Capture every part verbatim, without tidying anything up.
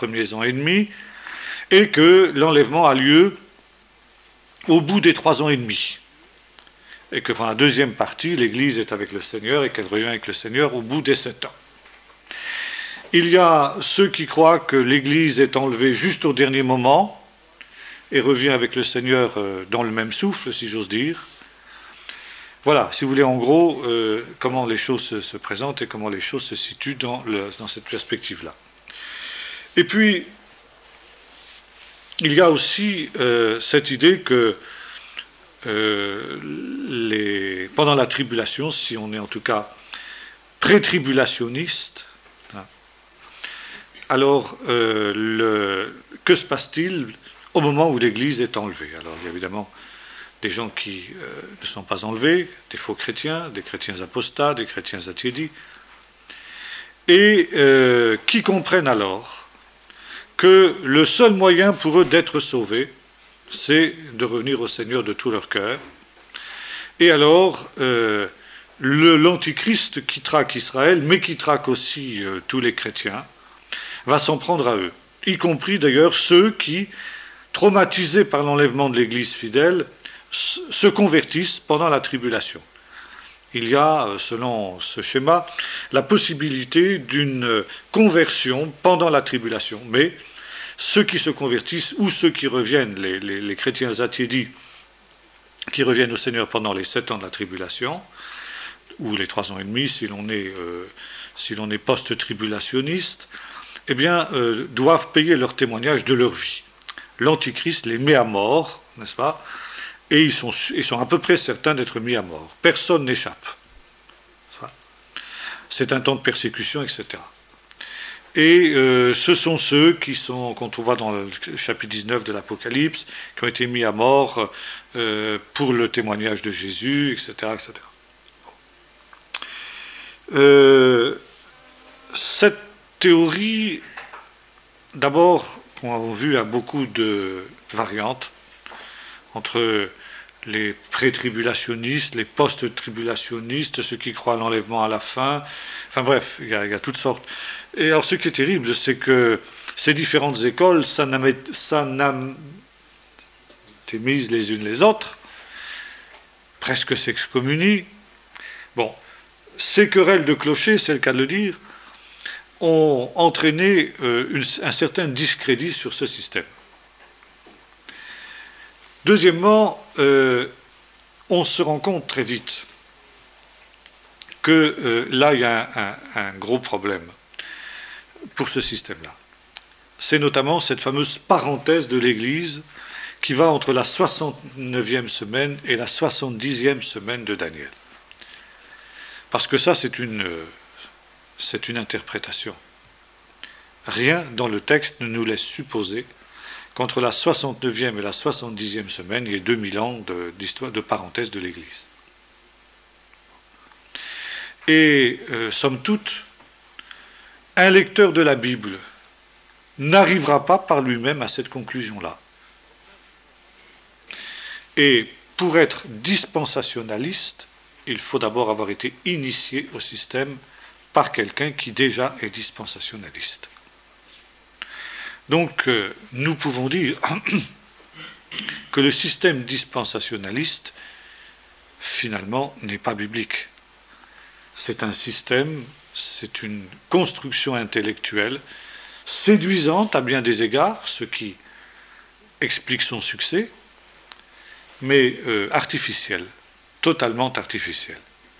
premiers ans et demi, et que l'enlèvement a lieu au bout des trois ans et demi. Et que pour la deuxième partie, l'Église est avec le Seigneur et qu'elle revient avec le Seigneur au bout des sept ans. Il y a ceux qui croient que l'Église est enlevée juste au dernier moment et revient avec le Seigneur dans le même souffle, si j'ose dire. Voilà, si vous voulez, en gros, euh, comment les choses se, se présentent et comment les choses se situent dans, le, dans cette perspective-là. Et puis, il y a aussi euh, cette idée que euh, les, pendant la tribulation, si on est en tout cas pré-tribulationniste, hein, alors euh, le, que se passe-t-il au moment où l'Église est enlevée? Alors, il y a évidemment des gens qui euh, ne sont pas enlevés, des faux chrétiens, des chrétiens apostats, des chrétiens attiédis, et euh, qui comprennent alors que le seul moyen pour eux d'être sauvés, c'est de revenir au Seigneur de tout leur cœur. Et alors, euh, le, l'Antichrist qui traque Israël, mais qui traque aussi euh, tous les chrétiens, va s'en prendre à eux, y compris d'ailleurs ceux qui, traumatisés par l'enlèvement de l'Église fidèle, se convertissent pendant la tribulation. Il y a, selon ce schéma, la possibilité d'une conversion pendant la tribulation. Mais ceux qui se convertissent ou ceux qui reviennent, les, les, les chrétiens attiédis, qui reviennent au Seigneur pendant les sept ans de la tribulation, ou les trois ans et demi si l'on est, euh, si l'on est post-tribulationniste, eh bien, euh, doivent payer leur témoignage de leur vie. L'Antichrist les met à mort, n'est-ce pas ? Et ils sont, ils sont à peu près certains d'être mis à mort. Personne n'échappe. C'est un temps de persécution, et cetera. Et euh, ce sont ceux qui sont, qu'on trouve dans le chapitre dix-neuf de l'Apocalypse, qui ont été mis à mort euh, pour le témoignage de Jésus, et cetera, et cetera. Euh, cette théorie, d'abord, on a vu, a beaucoup de variantes entre les pré-tribulationnistes, les post-tribulationnistes, ceux qui croient à l'enlèvement à la fin, enfin bref, il y a, il y a toutes sortes. Et alors ce qui est terrible, c'est que ces différentes écoles s'anathémisent les unes les autres, presque s'excommunient. Bon, ces querelles de clochers, c'est le cas de le dire, ont entraîné euh, une, un certain discrédit sur ce système. Deuxièmement, euh, on se rend compte très vite que euh, là, il y a un, un, un gros problème pour ce système-là. C'est notamment cette fameuse parenthèse de l'Église qui va entre la soixante-neuvième semaine et la soixante-dixième semaine de Daniel. Parce que ça, c'est une, c'est une interprétation. Rien dans le texte ne nous laisse supposer qu'entre la soixante-neuvième et la soixante-dixième semaine, il y a deux mille ans de, d'histoire, de parenthèse de l'Église. Et, euh, somme toute, un lecteur de la Bible n'arrivera pas par lui-même à cette conclusion-là. Et pour être dispensationaliste, il faut d'abord avoir été initié au système par quelqu'un qui déjà est dispensationaliste. Donc, euh, nous pouvons dire que le système dispensationaliste, finalement, n'est pas biblique. C'est un système, c'est une construction intellectuelle séduisante à bien des égards, ce qui explique son succès, mais euh, artificielle, totalement artificielle.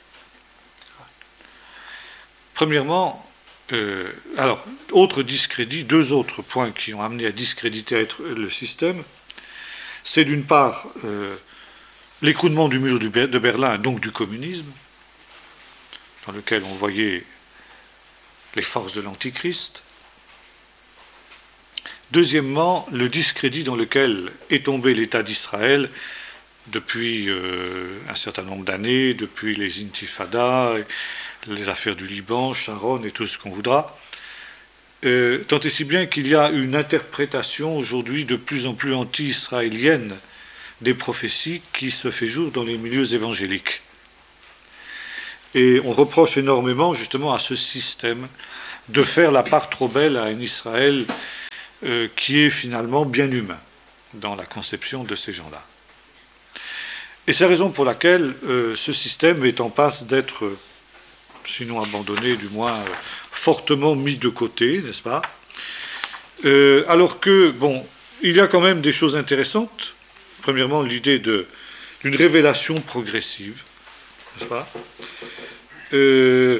Premièrement, Euh, alors, autre discrédit, deux autres points qui ont amené à discréditer le système, c'est d'une part euh, l'écroulement du mur de Berlin, donc du communisme, dans lequel on voyait les forces de l'Antichrist. Deuxièmement, le discrédit dans lequel est tombé l'État d'Israël depuis euh, un certain nombre d'années, depuis les intifadas, les affaires du Liban, Sharon et tout ce qu'on voudra, euh, tant et si bien qu'il y a une interprétation aujourd'hui de plus en plus anti-israélienne des prophéties qui se fait jour dans les milieux évangéliques. Et on reproche énormément justement à ce système de faire la part trop belle à un Israël euh, qui est finalement bien humain dans la conception de ces gens-là. Et c'est la raison pour laquelle euh, ce système est en passe d'être, euh, sinon abandonné, du moins euh, fortement mis de côté, n'est-ce pas? euh, Alors que, bon, il y a quand même des choses intéressantes. Premièrement, l'idée de, d'une révélation progressive, n'est-ce pas? euh,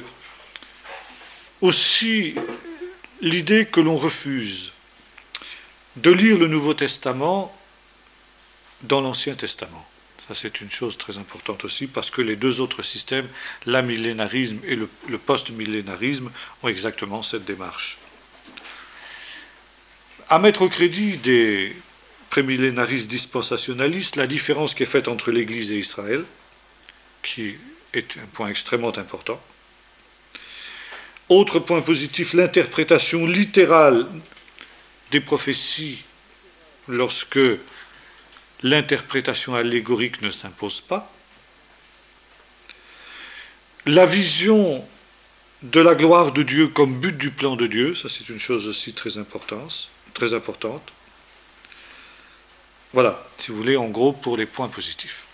Aussi, l'idée que l'on refuse de lire le Nouveau Testament dans l'Ancien Testament. Ça, c'est une chose très importante aussi, parce que les deux autres systèmes, l'amillénarisme et le, le post-millénarisme, ont exactement cette démarche. À mettre au crédit des prémillénaristes dispensationalistes, la différence qui est faite entre l'Église et Israël, qui est un point extrêmement important. Autre point positif, l'interprétation littérale des prophéties lorsque l'interprétation allégorique ne s'impose pas. La vision de la gloire de Dieu comme but du plan de Dieu, ça c'est une chose aussi très importante, très importante. Voilà, si vous voulez, en gros, pour les points positifs.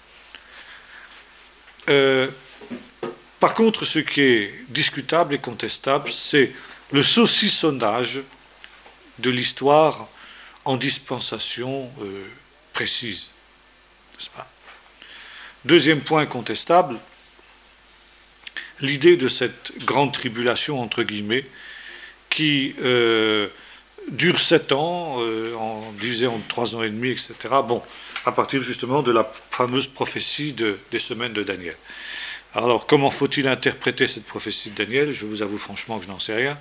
Euh, par contre, ce qui est discutable et contestable, c'est le saucissonnage de l'histoire en dispensation euh, précise. N'est-ce pas? Deuxième point contestable, l'idée de cette grande tribulation, entre guillemets, qui euh, dure sept ans, euh, on disait en trois ans et demi, et cetera. Bon, à partir justement de la fameuse prophétie de, des semaines de Daniel. Alors, comment faut-il interpréter cette prophétie de Daniel? Je vous avoue franchement que je n'en sais rien.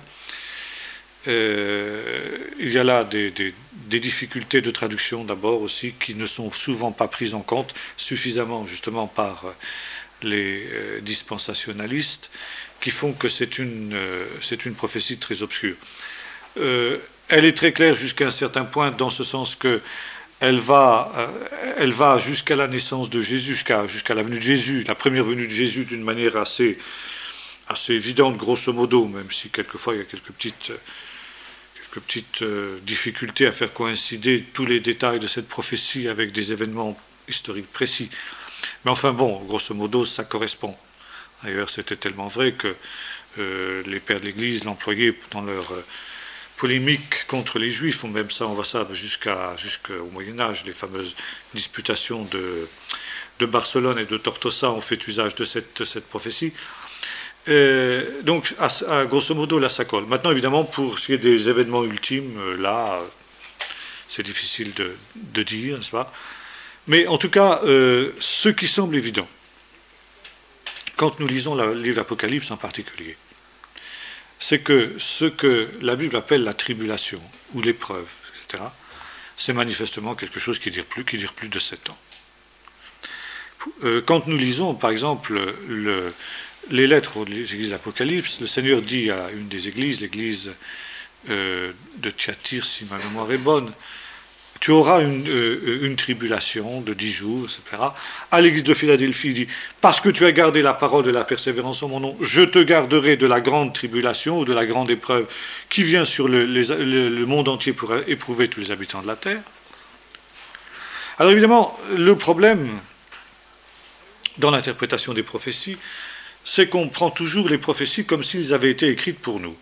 Euh, il y a là des, des, des difficultés de traduction d'abord aussi, qui ne sont souvent pas prises en compte suffisamment justement par les euh, dispensationalistes, qui font que c'est une, euh, c'est une prophétie très obscure. Euh, elle est très claire jusqu'à un certain point, dans ce sens que elle va, euh, elle va jusqu'à la naissance de Jésus, jusqu'à, jusqu'à la venue de Jésus, la première venue de Jésus d'une manière assez, assez évidente, grosso modo, même si quelquefois il y a quelques petites, quelques petites euh, difficultés à faire coïncider tous les détails de cette prophétie avec des événements historiques précis. Mais enfin bon, grosso modo, ça correspond. D'ailleurs, c'était tellement vrai que euh, les pères de l'Église l'employaient dans leur euh, polémique contre les Juifs. On même ça, on voit ça jusqu'à, jusqu'au Moyen-Âge. Les fameuses disputations de, de Barcelone et de Tortosa ont fait usage de cette, cette prophétie. Euh, donc, à, à, grosso modo, là, ça colle. Maintenant, évidemment, pour ce qui est des événements ultimes, euh, là, c'est difficile de, de dire, n'est-ce pas? Mais en tout cas, euh, ce qui semble évident, quand nous lisons le livre d'Apocalypse en particulier, c'est que ce que la Bible appelle la tribulation, ou l'épreuve, et cetera, c'est manifestement quelque chose qui dure plus, qui dure plus de sept ans. Euh, quand nous lisons, par exemple, le, les lettres aux églises d'Apocalypse, le Seigneur dit à une des églises, l'église euh, de Thyatire, si ma mémoire est bonne, tu auras une, euh, une tribulation de dix jours, et cetera. À l'église de Philadelphie, il dit, parce que tu as gardé la parole de la persévérance en mon nom, je te garderai de la grande tribulation ou de la grande épreuve qui vient sur le, les, le, le monde entier pour éprouver tous les habitants de la terre. Alors évidemment, le problème dans l'interprétation des prophéties, c'est qu'on prend toujours les prophéties comme s'ils avaient été écrites pour nous.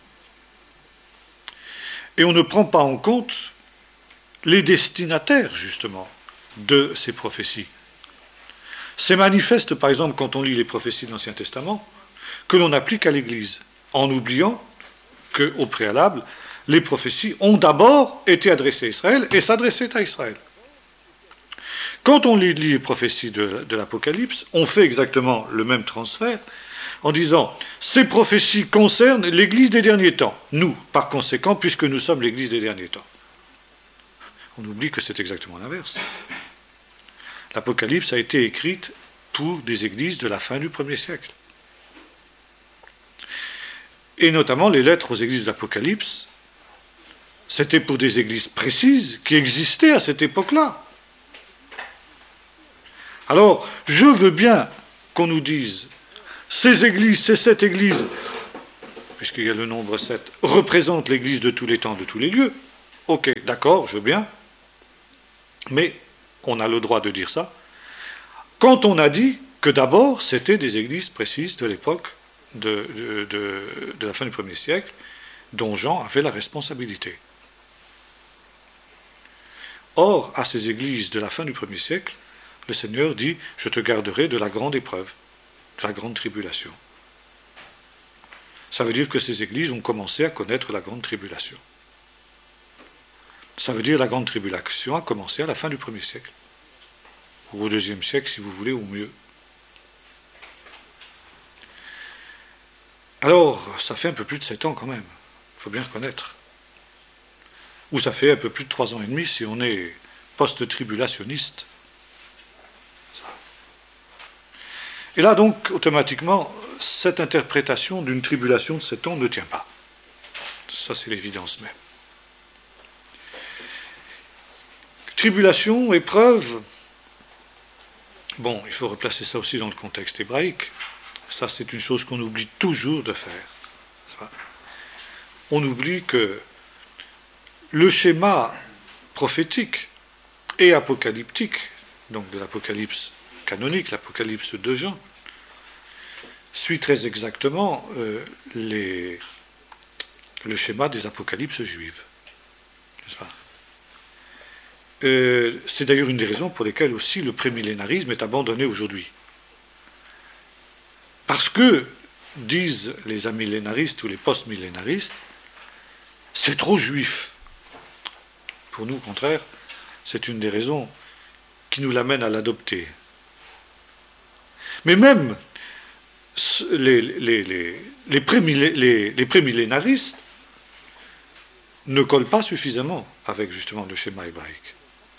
Et on ne prend pas en compte les destinataires, justement, de ces prophéties. C'est manifeste, par exemple, quand on lit les prophéties de l'Ancien Testament, que l'on applique à l'Église, en oubliant qu'au préalable, les prophéties ont d'abord été adressées à Israël et s'adressaient à Israël. Quand on lit les prophéties de, de l'Apocalypse, on fait exactement le même transfert, en disant, ces prophéties concernent l'Église des derniers temps, nous, par conséquent, puisque nous sommes l'Église des derniers temps. On oublie que c'est exactement l'inverse. L'Apocalypse a été écrite pour des églises de la fin du premier siècle. Et notamment les lettres aux églises de l'Apocalypse, c'était pour des églises précises qui existaient à cette époque-là. Alors, je veux bien qu'on nous dise, ces églises, ces sept églises, puisqu'il y a le nombre sept, représentent l'église de tous les temps, de tous les lieux. Ok, d'accord, je veux bien, mais on a le droit de dire ça quand on a dit que d'abord c'était des églises précises de l'époque de, de, de, de la fin du premier siècle dont Jean avait la responsabilité. Or, à ces églises de la fin du premier siècle, le Seigneur dit « Je te garderai de la grande épreuve, de la grande tribulation ». Ça veut dire que ces églises ont commencé à connaître la grande tribulation. Ça veut dire que la grande tribulation a commencé à la fin du premier siècle. Ou au deuxième siècle, si vous voulez, ou mieux. Alors, ça fait un peu plus de sept ans quand même, il faut bien reconnaître. Ou ça fait un peu plus de trois ans et demi si on est post-tribulationniste. Et là donc, automatiquement, cette interprétation d'une tribulation de sept ans ne tient pas. Ça, c'est l'évidence même. Tribulation, épreuve, bon, il faut replacer ça aussi dans le contexte hébraïque. Ça, c'est une chose qu'on oublie toujours de faire. On oublie que le schéma prophétique et apocalyptique, donc de l'apocalypse canonique, l'apocalypse de Jean, suit très exactement euh, les, le schéma des apocalypses juives. N'est-ce pas ? euh, C'est d'ailleurs une des raisons pour lesquelles aussi le prémillénarisme est abandonné aujourd'hui. Parce que, disent les amillénaristes ou les post-millénaristes, c'est trop juif. Pour nous, au contraire, c'est une des raisons qui nous l'amène à l'adopter. Mais même les, les, les, les, prémillé, les, les prémillénaristes ne collent pas suffisamment avec justement le schéma hébraïque.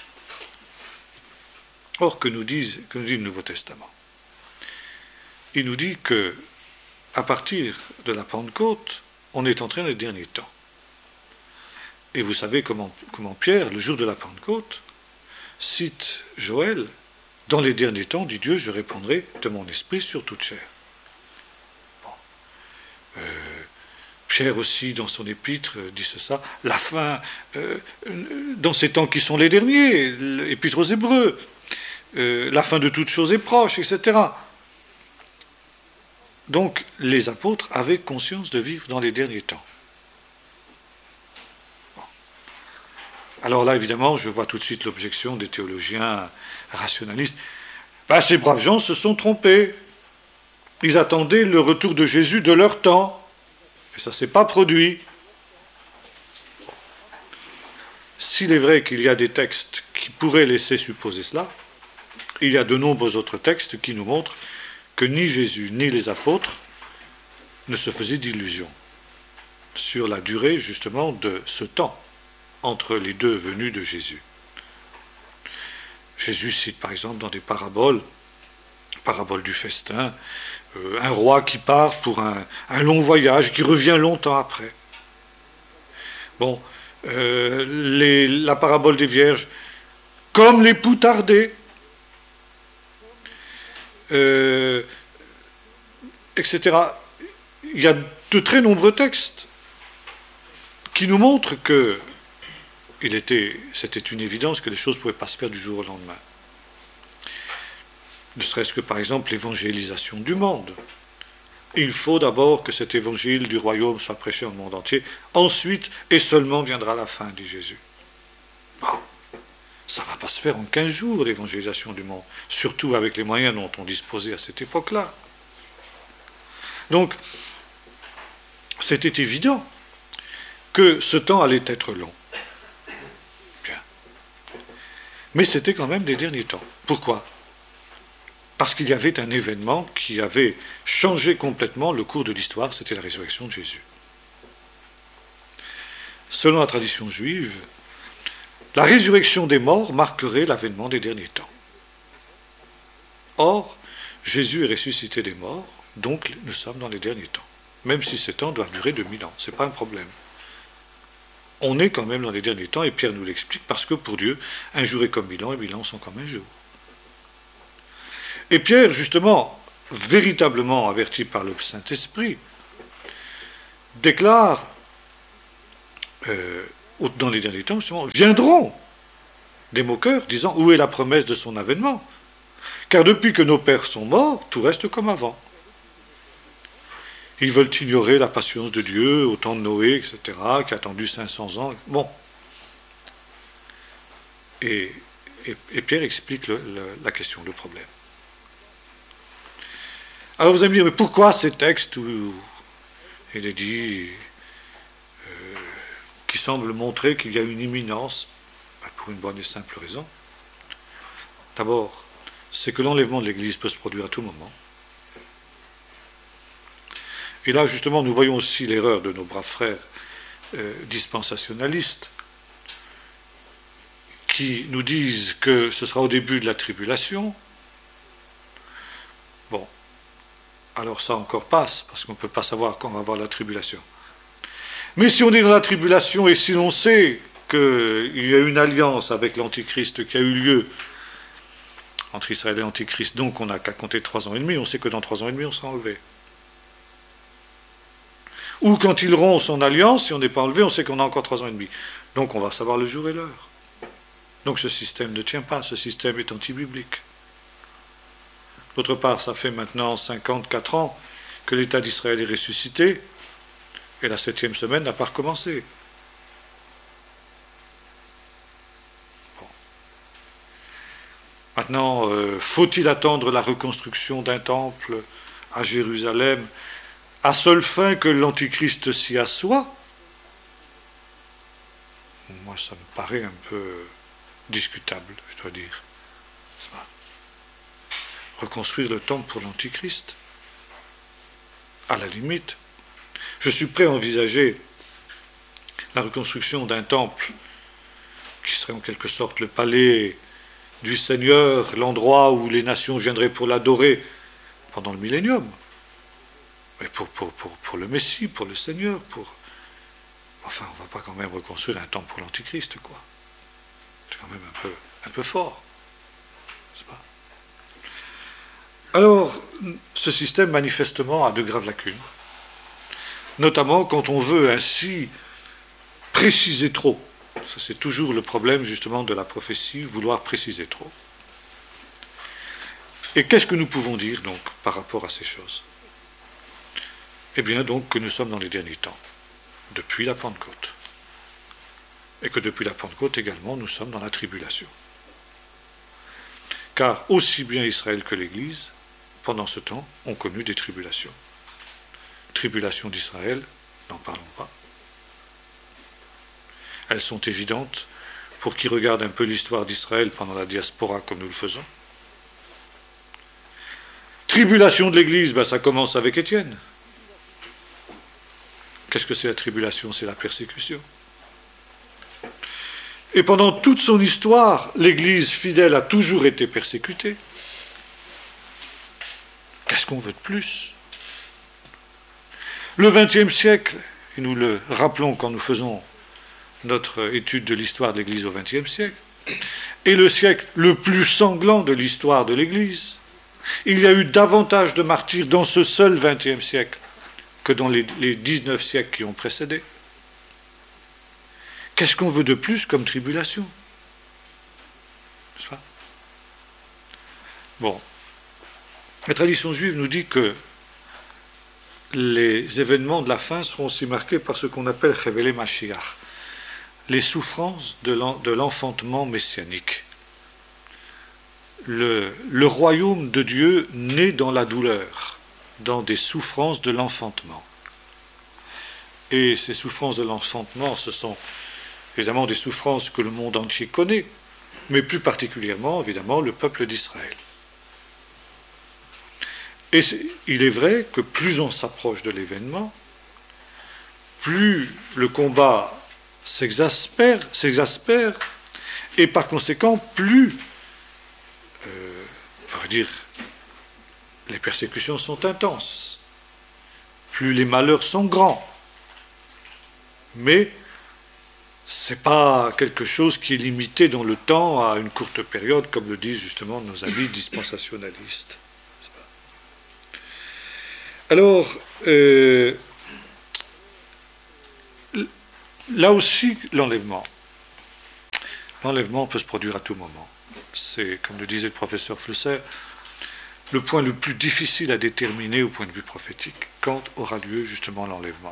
Or, que nous, disent, que nous dit le Nouveau Testament ? Il nous dit que, à partir de la Pentecôte, on est entré dans les derniers temps. Et vous savez comment, comment Pierre, le jour de la Pentecôte, cite Joël, dans les derniers temps, dit Dieu, je répandrai de mon esprit sur toute chair. Bon. Euh, Pierre aussi, dans son épître, dit ça, la fin, euh, dans ces temps qui sont les derniers, l'épître aux Hébreux, euh, la fin de toute chose est proche, et cetera. Donc, les apôtres avaient conscience de vivre dans les derniers temps. Bon. Alors là, évidemment, je vois tout de suite l'objection des théologiens rationalistes. Ben, ces braves gens se sont trompés. Ils attendaient le retour de Jésus de leur temps. Et ça ne s'est pas produit. S'il est vrai qu'il y a des textes qui pourraient laisser supposer cela, il y a de nombreux autres textes qui nous montrent que ni Jésus ni les apôtres ne se faisaient d'illusions sur la durée justement de ce temps entre les deux venues de Jésus. Jésus cite par exemple dans des paraboles, parabole du festin, euh, un roi qui part pour un, un long voyage, qui revient longtemps après. Bon, euh, les, la parabole des vierges, comme l'époux tardé, euh, et cetera. Il y a de très nombreux textes qui nous montrent que il était, c'était une évidence que les choses ne pouvaient pas se faire du jour au lendemain. Ne serait-ce que par exemple l'évangélisation du monde. Il faut d'abord que cet évangile du royaume soit prêché au monde entier, ensuite et seulement viendra la fin, dit Jésus. Bon, ça ne va pas se faire en quinze jours, l'évangélisation du monde, surtout avec les moyens dont on disposait à cette époque-là. Donc, c'était évident que ce temps allait être long. Bien. Mais c'était quand même des derniers temps. Pourquoi ? Parce qu'il y avait un événement qui avait changé complètement le cours de l'histoire, c'était la résurrection de Jésus. Selon la tradition juive, la résurrection des morts marquerait l'avènement des derniers temps. Or, Jésus est ressuscité des morts, donc nous sommes dans les derniers temps. Même si ces temps doivent durer deux mille ans, ce n'est pas un problème. On est quand même dans les derniers temps, et Pierre nous l'explique, parce que pour Dieu, un jour est comme mille ans, et mille ans sont comme un jour. Et Pierre, justement, véritablement averti par le Saint-Esprit, déclare euh, dans les derniers temps, justement, viendront des moqueurs disant où est la promesse de son avènement? Car depuis que nos pères sont morts, tout reste comme avant. Ils veulent ignorer la patience de Dieu au temps de Noé, et cetera, qui a attendu cinq cents ans. Bon. Et, et, et Pierre explique le, le, la question, le problème. Alors vous allez me dire, mais pourquoi ces textes où il est dit, euh, qui semblent montrer qu'il y a une imminence, ben pour une bonne et simple raison. D'abord, c'est que l'enlèvement de l'Église peut se produire à tout moment. Et là, justement, nous voyons aussi l'erreur de nos braves frères euh, dispensationalistes, qui nous disent que ce sera au début de la tribulation. Bon, alors ça encore passe, parce qu'on ne peut pas savoir quand on va avoir la tribulation. Mais si on est dans la tribulation, et si l'on sait qu'il y a une alliance avec l'Antichrist qui a eu lieu entre Israël et l'Antichrist, donc on n'a qu'à compter trois ans et demi, on sait que dans trois ans et demi, on sera enlevé. Ou quand ils rompt son alliance, si on n'est pas enlevé, on sait qu'on a encore trois ans et demi. Donc on va savoir le jour et l'heure. Donc ce système ne tient pas, ce système est anti-biblique. D'autre part, ça fait maintenant cinquante-quatre ans que l'État d'Israël est ressuscité, et la septième semaine n'a pas recommencé. Bon. Maintenant, euh, faut-il attendre la reconstruction d'un temple à Jérusalem à seule fin que l'Antichrist s'y assoie? Moi, ça me paraît un peu discutable, je dois dire. Reconstruire le temple pour l'Antichrist, à la limite. Je suis prêt à envisager la reconstruction d'un temple qui serait en quelque sorte le palais du Seigneur, l'endroit où les nations viendraient pour l'adorer pendant le millénium. Mais pour, pour, pour, pour le Messie, pour le Seigneur, pour... Enfin, on ne va pas quand même reconstruire un temple pour l'Antichrist, quoi. C'est quand même un peu, un peu fort. N'est-ce pas? Alors, ce système, manifestement, a de graves lacunes. Notamment quand on veut ainsi préciser trop. Ça, c'est toujours le problème, justement, de la prophétie, vouloir préciser trop. Et qu'est-ce que nous pouvons dire, donc, par rapport à ces choses? Eh bien, donc, que nous sommes dans les derniers temps, depuis la Pentecôte. Et que depuis la Pentecôte, également, nous sommes dans la tribulation. Car aussi bien Israël que l'Église, pendant ce temps, ont connu des tribulations. Tribulations d'Israël, n'en parlons pas. Elles sont évidentes pour qui regarde un peu l'histoire d'Israël pendant la diaspora comme nous le faisons. Tribulation de l'Église, ben ça commence avec Étienne. Qu'est-ce que c'est la tribulation? C'est la persécution. Et pendant toute son histoire, l'Église fidèle a toujours été persécutée. Qu'est-ce qu'on veut de plus? Le vingtième siècle, et nous le rappelons quand nous faisons notre étude de l'histoire de l'Église au vingtième siècle, est le siècle le plus sanglant de l'histoire de l'Église. Il y a eu davantage de martyrs dans ce seul vingtième siècle que dans les, les dix-neuf siècles qui ont précédé. Qu'est-ce qu'on veut de plus comme tribulation? N'est-ce pas? Bon. La tradition juive nous dit que les événements de la fin seront aussi marqués par ce qu'on appelle Révélé Mashiach, les souffrances de l'enfantement messianique. Le, le royaume de Dieu naît dans la douleur, dans des souffrances de l'enfantement. Et ces souffrances de l'enfantement, ce sont évidemment des souffrances que le monde entier connaît, mais plus particulièrement, évidemment, le peuple d'Israël. Et c'est, il est vrai que plus on s'approche de l'événement, plus le combat s'exaspère, s'exaspère, et par conséquent, plus, euh, on va dire, les persécutions sont intenses, plus les malheurs sont grands. Mais ce n'est pas quelque chose qui est limité dans le temps à une courte période, comme le disent justement nos amis dispensationalistes. Alors, euh, là aussi, l'enlèvement. L'enlèvement peut se produire à tout moment. C'est, comme le disait le professeur Flusser, le point le plus difficile à déterminer au point de vue prophétique, quand aura lieu justement l'enlèvement.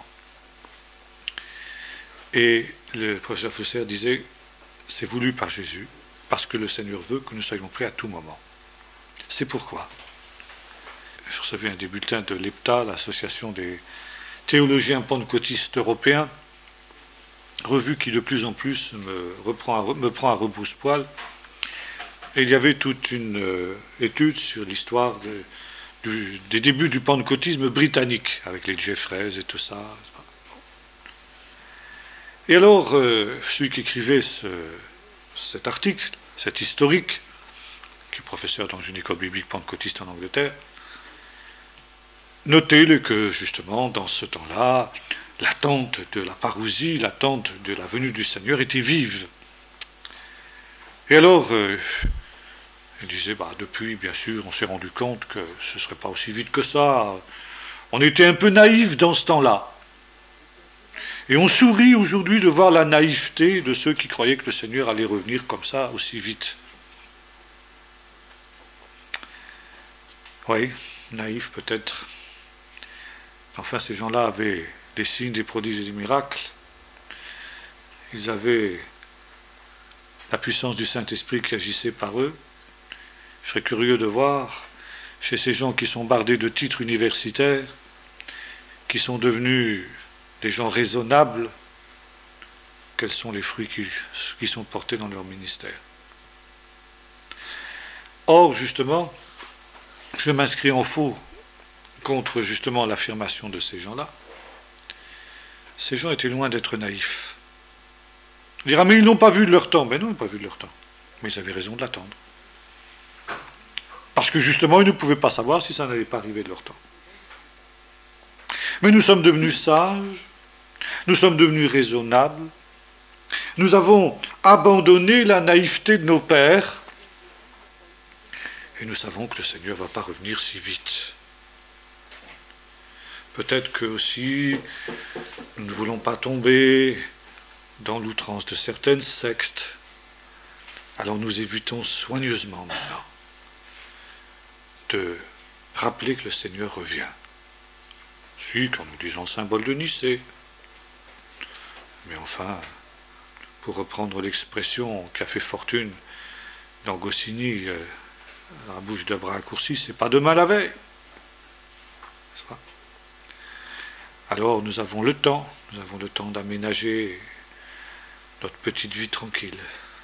Et le professeur Flusser disait, c'est voulu par Jésus, parce que le Seigneur veut que nous soyons prêts à tout moment. C'est pourquoi je recevais un des bulletins de l'E P T A, l'association des théologiens pentecôtistes européens, revue qui de plus en plus me, reprend à, me prend à rebrousse-poil. Et il y avait toute une euh, étude sur l'histoire de, du, des débuts du pentecôtisme britannique, avec les Jeffreys et tout ça. Et alors, euh, celui qui écrivait ce, cet article, cet historique, qui est professeur dans une école biblique pentecôtiste en Angleterre, notait que, justement, dans ce temps-là, l'attente de la parousie, l'attente de la venue du Seigneur était vive. Et alors, euh, il disait, bah, depuis, bien sûr, on s'est rendu compte que ce ne serait pas aussi vite que ça. On était un peu naïfs dans ce temps-là. Et on sourit aujourd'hui de voir la naïveté de ceux qui croyaient que le Seigneur allait revenir comme ça, aussi vite. Oui, naïfs peut-être. Enfin, ces gens-là avaient des signes, des prodiges et des miracles. Ils avaient la puissance du Saint-Esprit qui agissait par eux. Je serais curieux de voir, chez ces gens qui sont bardés de titres universitaires, qui sont devenus des gens raisonnables, quels sont les fruits qui, qui sont portés dans leur ministère. Or, justement, je m'inscris en faux contre justement l'affirmation de ces gens-là. Ces gens étaient loin d'être naïfs. On dira, mais ils n'ont pas vu de leur temps. Mais non, ils n'ont pas vu de leur temps. Mais ils avaient raison de l'attendre. Parce que justement, ils ne pouvaient pas savoir si ça n'allait pas arriver de leur temps. Mais nous sommes devenus sages, nous sommes devenus raisonnables, nous avons abandonné la naïveté de nos pères, et nous savons que le Seigneur ne va pas revenir si vite. Peut-être que aussi, nous ne voulons pas tomber dans l'outrance de certaines sectes, alors nous évitons soigneusement maintenant de rappeler que le Seigneur revient. Si, quand nous disons symbole de Nicée. Mais enfin, pour reprendre l'expression qui a fait fortune dans Goscinny, euh, la bouche de bras raccourcis, c'est pas demain la veille. Alors nous avons le temps, nous avons le temps d'aménager notre petite vie tranquille.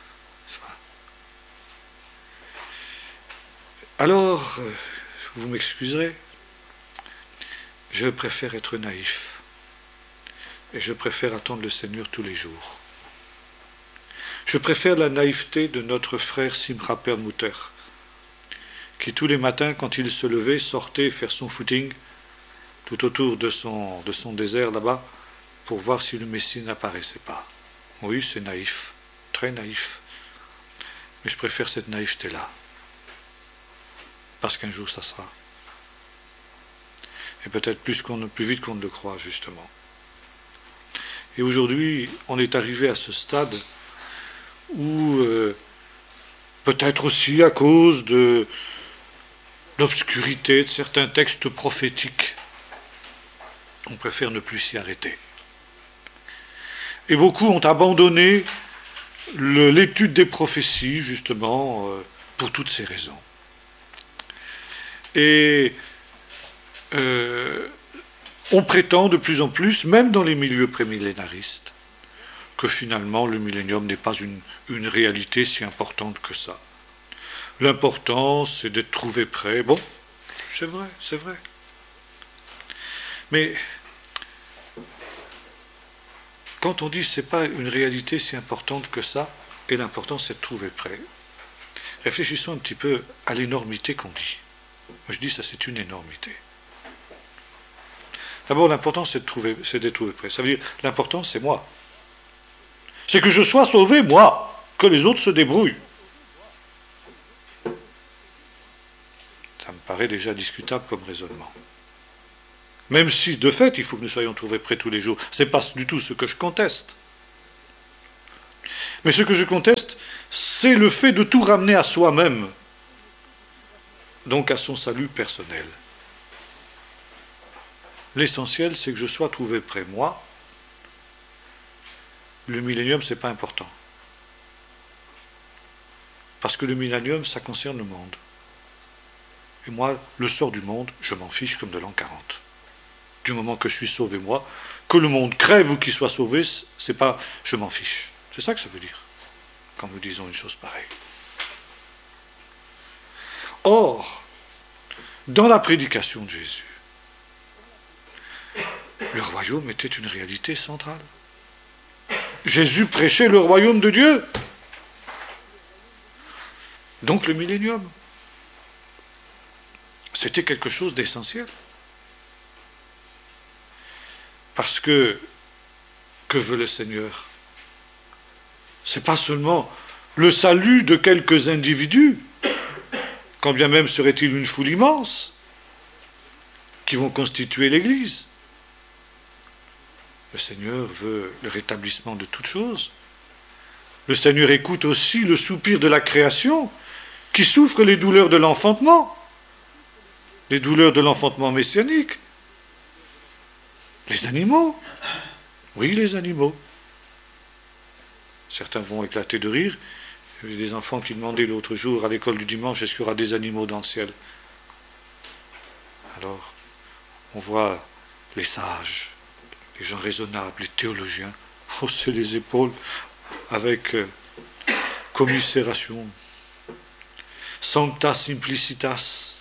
Alors, euh, vous m'excuserez, je préfère être naïf. Et je préfère attendre le Seigneur tous les jours. Je préfère la naïveté de notre frère Simcha Perlmutter, qui tous les matins, quand il se levait, sortait faire son footing tout autour de son, de son désert là-bas, pour voir si le Messie n'apparaissait pas. Oui, c'est naïf, très naïf. Mais je préfère cette naïveté-là. Parce qu'un jour, ça sera. Et peut-être plus, qu'on, plus vite qu'on ne le croit, justement. Et aujourd'hui, on est arrivé à ce stade où, euh, peut-être aussi à cause de l'obscurité de certains textes prophétiques, on préfère ne plus s'y arrêter. Et beaucoup ont abandonné le, l'étude des prophéties, justement, euh, pour toutes ces raisons. Et euh, on prétend de plus en plus, même dans les milieux prémillénaristes, que finalement le millénium n'est pas une, une réalité si importante que ça. L'important, c'est d'être trouvé prêt. Bon, c'est vrai, c'est vrai. Mais quand on dit que ce n'est pas une réalité si importante que ça, et l'important c'est de trouver prêt, réfléchissons un petit peu à l'énormité qu'on dit. Moi je dis ça c'est une énormité. D'abord l'important c'est de trouver, c'est d'être trouvé prêt. Ça veut dire l'important c'est moi. C'est que je sois sauvé, moi, que les autres se débrouillent. Ça me paraît déjà discutable comme raisonnement. Même si, de fait, il faut que nous soyons trouvés prêts tous les jours. Ce n'est pas du tout ce que je conteste. Mais ce que je conteste, c'est le fait de tout ramener à soi-même, donc à son salut personnel. L'essentiel, c'est que je sois trouvé près moi. Le millénium, ce n'est pas important. Parce que le millénium, ça concerne le monde. Et moi, le sort du monde, je m'en fiche comme de l'an quarante. Du moment que je suis sauvé, moi, que le monde crève ou qu'il soit sauvé, c'est pas je m'en fiche. C'est ça que ça veut dire, quand nous disons une chose pareille. Or, dans la prédication de Jésus, le royaume était une réalité centrale. Jésus prêchait le royaume de Dieu. Donc le millénium, c'était quelque chose d'essentiel. Parce que, que veut le Seigneur? C'est pas seulement le salut de quelques individus, quand bien même serait-il une foule immense, qui vont constituer l'Église. Le Seigneur veut le rétablissement de toutes choses. Le Seigneur écoute aussi le soupir de la création, qui souffre les douleurs de l'enfantement, les douleurs de l'enfantement messianique. Les animaux, oui, les animaux. Certains vont éclater de rire. Il y avait des enfants qui demandaient l'autre jour à l'école du dimanche, est-ce qu'il y aura des animaux dans le ciel? Alors, on voit les sages, les gens raisonnables, les théologiens, hausser les épaules avec euh, commisération. Sancta simplicitas,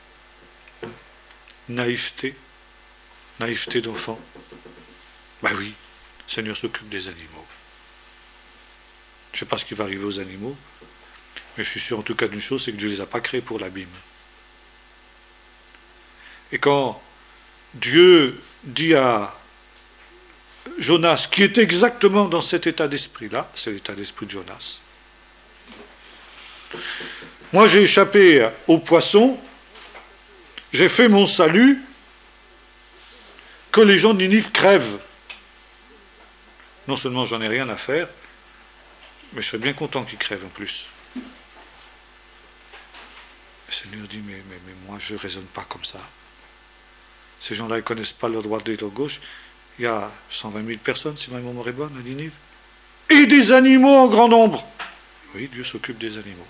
naïveté, naïveté d'enfant. Ben oui, le Seigneur s'occupe des animaux. Je ne sais pas ce qui va arriver aux animaux, mais je suis sûr en tout cas d'une chose, c'est que Dieu ne les a pas créés pour l'abîme. Et quand Dieu dit à Jonas, qui est exactement dans cet état d'esprit-là, c'est l'état d'esprit de Jonas, moi j'ai échappé aux poissons, j'ai fait mon salut, que les gens de Ninive crèvent. Non seulement j'en ai rien à faire, mais je serais bien content qu'ils crèvent en plus. Le Seigneur dit, mais, mais, mais moi je ne raisonne pas comme ça. Ces gens-là, ils ne connaissent pas leur droite et leur gauche. Il y a cent vingt mille personnes, si ma mémoire est bonne, à Ninive. Et des animaux en grand nombre. Oui, Dieu s'occupe des animaux.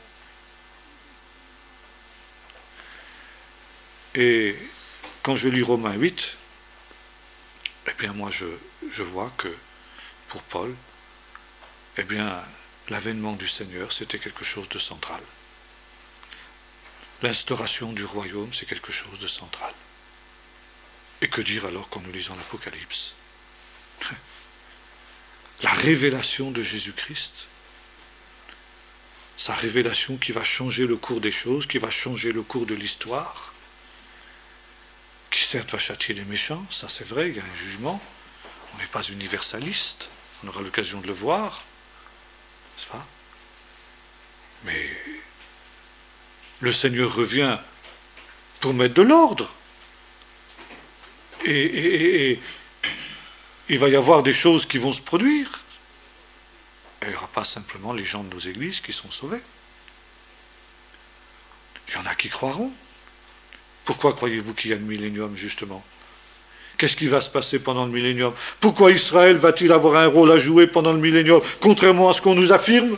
Et quand je lis Romains huit, eh bien moi je, je vois que pour Paul, eh bien l'avènement du Seigneur c'était quelque chose de central. L'instauration du royaume c'est quelque chose de central. Et que dire alors quand nous lisons l'Apocalypse? La révélation de Jésus-Christ, sa révélation qui va changer le cours des choses, qui va changer le cours de l'histoire, qui certes va châtier les méchants, ça c'est vrai, il y a un jugement, on n'est pas universaliste, on aura l'occasion de le voir, n'est-ce pas? Mais le Seigneur revient pour mettre de l'ordre. Et, et, et, et il va y avoir des choses qui vont se produire. Et il n'y aura pas simplement les gens de nos églises qui sont sauvés. Il y en a qui croiront. Pourquoi croyez-vous qu'il y a le millénium, justement? Qu'est-ce qui va se passer pendant le millénium? Pourquoi Israël va-t-il avoir un rôle à jouer pendant le millénium, contrairement à ce qu'on nous affirme?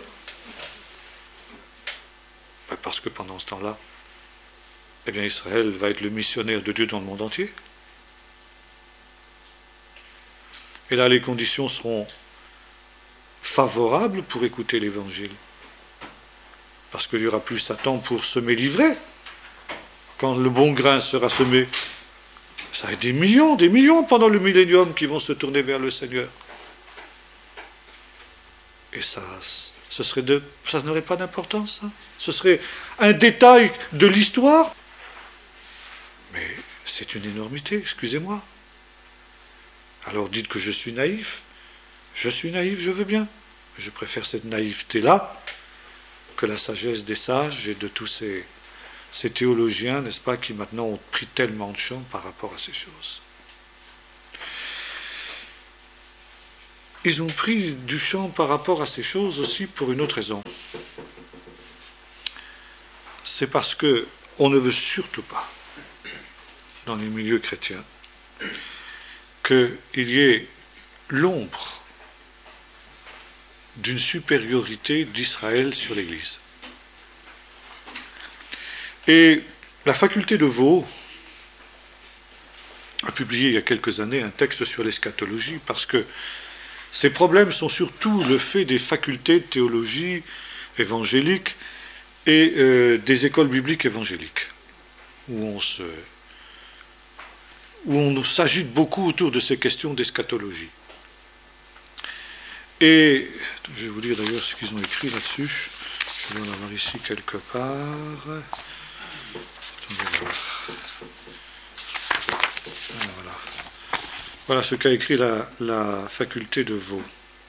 Ben parce que pendant ce temps-là, eh bien Israël va être le missionnaire de Dieu dans le monde entier. Et là, les conditions seront favorables pour écouter l'Évangile. Parce qu'il n'y aura plus Satan pour semer l'ivraie. Quand le bon grain sera semé, ça va être des millions, des millions pendant le millénium qui vont se tourner vers le Seigneur. Et ça, ce serait de, ça n'aurait pas d'importance, ça. Ce serait un détail de l'histoire. Mais c'est une énormité, excusez-moi. Alors dites que je suis naïf. Je suis naïf, je veux bien. Je préfère cette naïveté-là que la sagesse des sages et de tous ces, ces théologiens, n'est-ce pas, qui maintenant ont pris tellement de champ par rapport à ces choses. ils ont pris du champ par rapport à ces choses aussi pour une autre raison. C'est parce que on ne veut surtout pas, dans les milieux chrétiens, qu'il y ait l'ombre d'une supériorité d'Israël sur l'Église. Et la faculté de Vaud a publié il y a quelques années un texte sur l'eschatologie, parce que ces problèmes sont surtout le fait des facultés de théologie évangélique et euh, des écoles bibliques évangéliques, où on se, où on s'agite beaucoup autour de ces questions d'eschatologie. Et je vais vous lire d'ailleurs ce qu'ils ont écrit là-dessus. Je dois en avoir ici quelque part. Attendez voir. Ah, voilà. Voilà ce qu'a écrit la, la faculté de Vaud.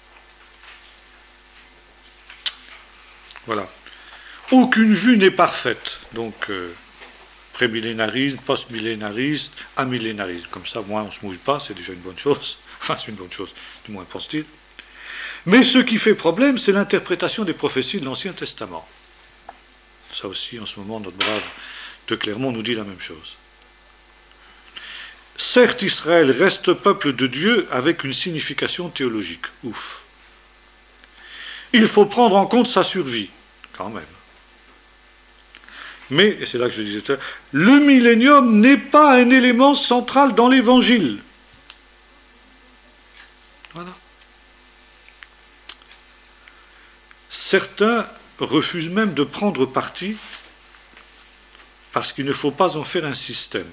Voilà. Aucune vue n'est parfaite. Donc, euh, prémillénarisme, postmillénarisme, amillénarisme. Comme ça, moi, on ne se mouille pas, c'est déjà une bonne chose. Enfin, c'est une bonne chose, du moins pense-t-il. Mais ce qui fait problème, c'est l'interprétation des prophéties de l'Ancien Testament. Ça aussi, en ce moment, notre brave de Clermont nous dit la même chose. Certes, Israël reste peuple de Dieu avec une signification théologique. Ouf. Il faut prendre en compte sa survie, quand même. Mais, et c'est là que je disais tout à l'heure, le millénium n'est pas un élément central dans l'Évangile. Voilà. Certains refusent même de prendre parti parce qu'il ne faut pas en faire un système.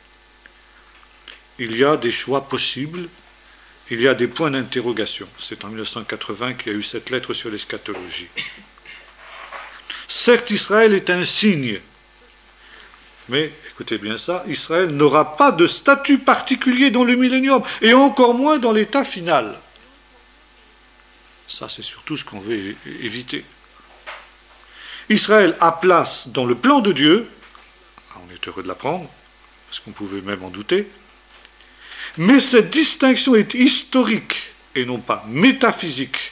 Il y a des choix possibles, il y a des points d'interrogation. C'est en mille neuf cent quatre-vingts qu'il y a eu cette lettre sur l'eschatologie. Certes, Israël est un signe, mais, écoutez bien ça, Israël n'aura pas de statut particulier dans le millénium, et encore moins dans l'état final. Ça, c'est surtout ce qu'on veut éviter. Israël a place dans le plan de Dieu, on est heureux de l'apprendre, parce qu'on pouvait même en douter, mais cette distinction est historique et non pas métaphysique.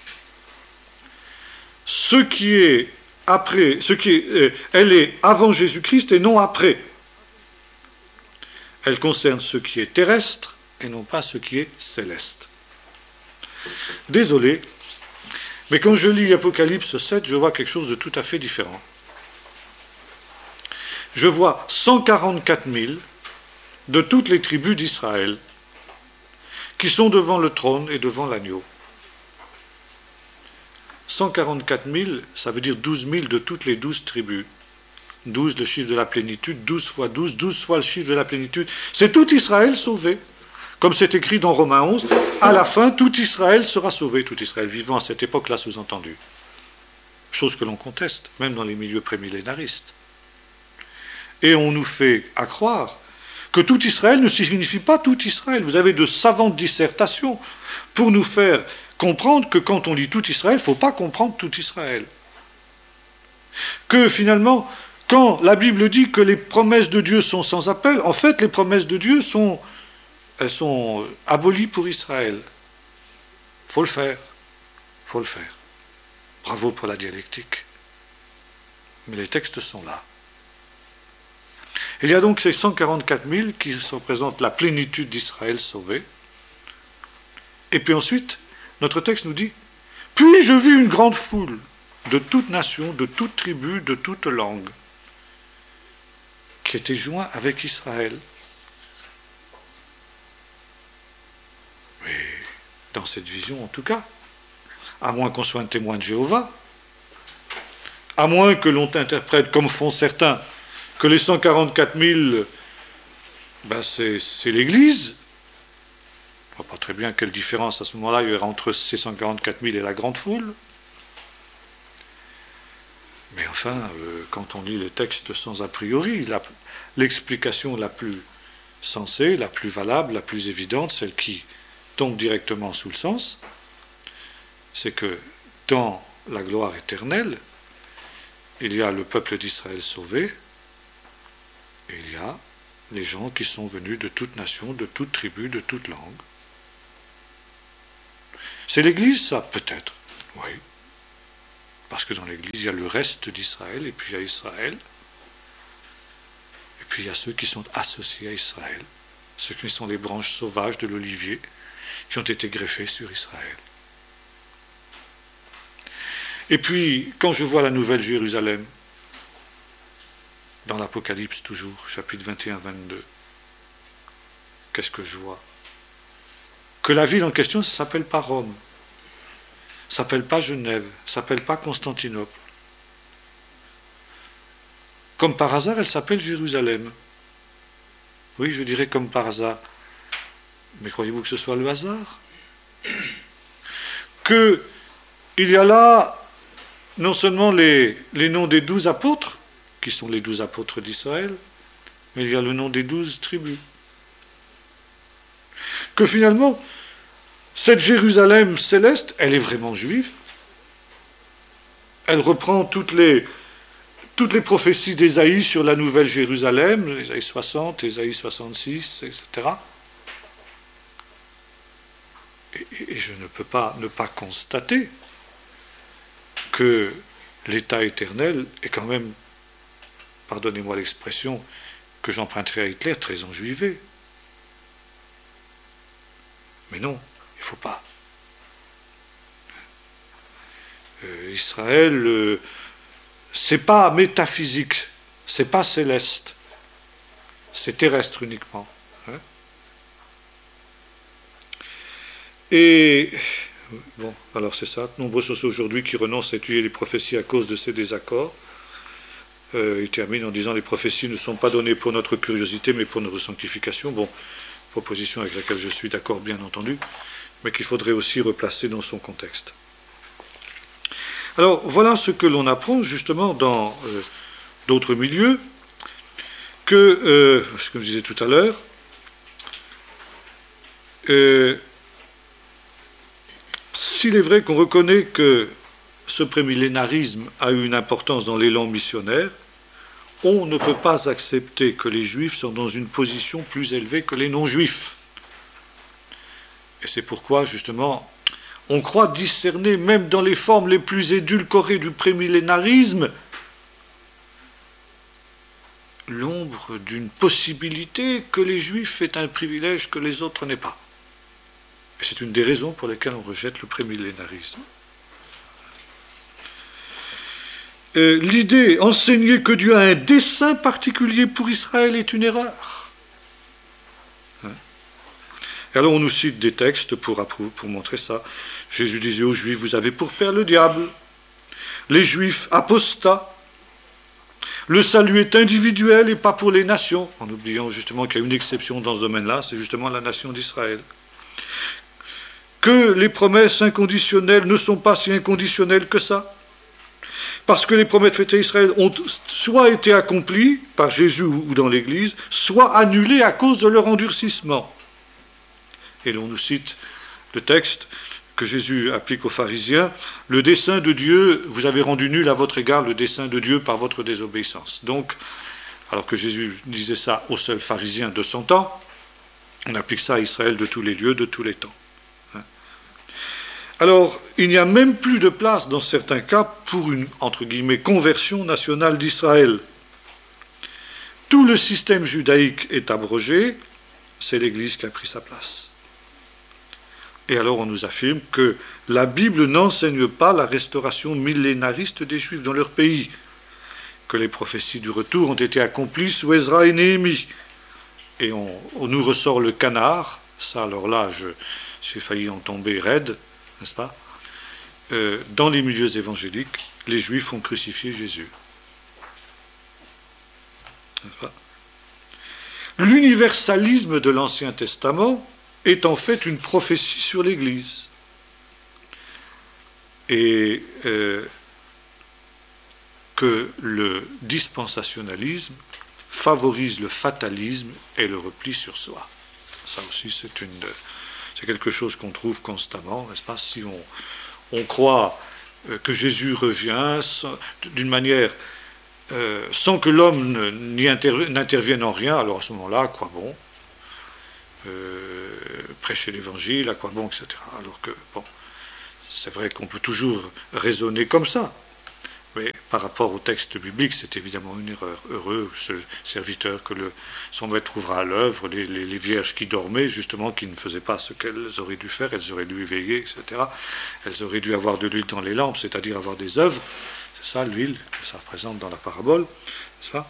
Ce qui est après, ce qui est, elle est avant Jésus-Christ et non après. Elle concerne ce qui est terrestre et non pas ce qui est céleste. Désolé, mais quand je lis Apocalypse sept, je vois quelque chose de tout à fait différent. Je vois cent quarante-quatre mille de toutes les tribus d'Israël qui sont devant le trône et devant l'agneau. cent quarante-quatre mille, ça veut dire douze mille de toutes les douze tribus. douze, le chiffre de la plénitude, douze fois douze, douze fois le chiffre de la plénitude. C'est tout Israël sauvé. Comme c'est écrit dans Romains onze, à la fin, tout Israël sera sauvé, tout Israël vivant à cette époque-là sous-entendu. Chose que l'on conteste, même dans les milieux prémillénaristes. Et on nous fait à croire que tout Israël ne signifie pas tout Israël. Vous avez de savantes dissertations pour nous faire comprendre que quand on lit tout Israël, il ne faut pas comprendre tout Israël. Que finalement, quand la Bible dit que les promesses de Dieu sont sans appel, en fait, les promesses de Dieu sont, elles sont abolies pour Israël. Il faut le faire. Il faut le faire. Bravo pour la dialectique. Mais les textes sont là. Il y a donc ces cent quarante-quatre mille qui représentent la plénitude d'Israël sauvé. Et puis ensuite, notre texte nous dit « Puis je vis une grande foule de toute nation, de toute tribu, de toute langue, qui était joint avec Israël. » Mais dans cette vision, en tout cas, à moins qu'on soit un témoin de Jéhovah, à moins que l'on interprète, comme font certains, que les cent quarante-quatre mille, ben c'est, c'est l'Église. On ne voit pas très bien quelle différence à ce moment-là il y aura entre ces cent quarante-quatre mille et la grande foule. Mais enfin, euh, quand on lit les textes sans a priori, la, l'explication la plus sensée, la plus valable, la plus évidente, celle qui tombe directement sous le sens, c'est que dans la gloire éternelle, il y a le peuple d'Israël sauvé, et il y a les gens qui sont venus de toute nation, de toute tribu, de toute langue. C'est l'Église, ça? Peut-être, oui. Parce que dans l'Église, il y a le reste d'Israël, et puis il y a Israël. Et puis il y a ceux qui sont associés à Israël, ceux qui sont les branches sauvages de l'olivier, qui ont été greffés sur Israël. Et puis, quand je vois la nouvelle Jérusalem, dans l'Apocalypse toujours, chapitre vingt et un vingt-deux, qu'est-ce que je vois? Que la ville en question, ça ne s'appelle pas Rome, ça ne s'appelle pas Genève, ça ne s'appelle pas Constantinople. Comme par hasard, elle s'appelle Jérusalem. Oui, je dirais comme par hasard. Mais croyez-vous que ce soit le hasard? Que il y a là non seulement les, les noms des douze apôtres, qui sont les douze apôtres d'Israël, mais il y a le nom des douze tribus. Que finalement, cette Jérusalem céleste, elle est vraiment juive. Elle reprend toutes les, toutes les prophéties d'Ésaïe sur la nouvelle Jérusalem, Ésaïe soixante, Ésaïe soixante-six, et cetera. Et, et je ne peux pas ne pas constater que l'état éternel est quand même, pardonnez-moi l'expression que j'emprunterai à Hitler, très enjuivé. Mais non, il ne faut pas. Euh, Israël, euh, c'est pas métaphysique, c'est pas céleste, c'est terrestre uniquement. Hein. Et bon, alors c'est ça. Nombreux sont ceux aujourd'hui qui renoncent à étudier les prophéties à cause de ces désaccords. Euh, il termine en disant: les prophéties ne sont pas données pour notre curiosité, mais pour notre sanctification. Bon, proposition avec laquelle je suis d'accord, bien entendu, mais qu'il faudrait aussi replacer dans son contexte. Alors, voilà ce que l'on apprend justement dans euh, d'autres milieux, que, euh, ce que je disais tout à l'heure, euh, s'il est vrai qu'on reconnaît que ce prémillénarisme a eu une importance dans l'élan missionnaire, on ne peut pas accepter que les juifs sont dans une position plus élevée que les non-juifs. Et c'est pourquoi, justement, on croit discerner, même dans les formes les plus édulcorées du prémillénarisme, l'ombre d'une possibilité que les juifs aient un privilège que les autres n'aient pas. Et c'est une des raisons pour lesquelles on rejette le prémillénarisme. Euh, l'idée, enseigner que Dieu a un dessein particulier pour Israël est une erreur. Hein? Et alors on nous cite des textes pour, approuver, pour montrer ça. Jésus disait aux Juifs: vous avez pour père le diable. Les Juifs apostats. Le salut est individuel et pas pour les nations. En oubliant justement qu'il y a une exception dans ce domaine-là, c'est justement la nation d'Israël. Que les promesses inconditionnelles ne sont pas si inconditionnelles que ça. Parce que les promesses faites à Israël ont soit été accomplies par Jésus ou dans l'Église, soit annulées à cause de leur endurcissement. Et l'on nous cite le texte que Jésus applique aux pharisiens: le dessein de Dieu, vous avez rendu nul à votre égard le dessein de Dieu par votre désobéissance. Donc, alors que Jésus disait ça aux seuls pharisiens de son temps, on applique ça à Israël de tous les lieux, de tous les temps. Alors, il n'y a même plus de place, dans certains cas, pour une, entre guillemets, conversion nationale d'Israël. Tout le système judaïque est abrogé, c'est l'Église qui a pris sa place. Et alors on nous affirme que la Bible n'enseigne pas la restauration millénariste des Juifs dans leur pays, que les prophéties du retour ont été accomplies sous Ezra et Néhémie. Et on, on nous ressort le canard, ça alors là, je, j'ai failli en tomber raide, n'est-ce pas? euh, Dans les milieux évangéliques, les Juifs ont crucifié Jésus. N'est-ce pas? L'universalisme de l'Ancien Testament est en fait une prophétie sur l'Église. Et euh, que le dispensationalisme favorise le fatalisme et le repli sur soi. Ça aussi, c'est une... C'est quelque chose qu'on trouve constamment, n'est-ce pas? Si on, on croit que Jésus revient d'une manière euh, sans que l'homme n'y interv- n'intervienne en rien, alors à ce moment-là, à quoi bon euh, prêcher l'évangile, à quoi bon, et cetera. Alors que, bon, C'est vrai qu'on peut toujours raisonner comme ça, mais par rapport au texte biblique, c'est évidemment une erreur. Heureux ce serviteur que le, son maître trouvera à l'œuvre, les, les, les vierges qui dormaient, justement, qui ne faisaient pas ce qu'elles auraient dû faire, elles auraient dû éveiller, et cetera. Elles auraient dû avoir de l'huile dans les lampes, c'est-à-dire avoir des œuvres. C'est ça l'huile que ça représente dans la parabole, n'est-ce pas?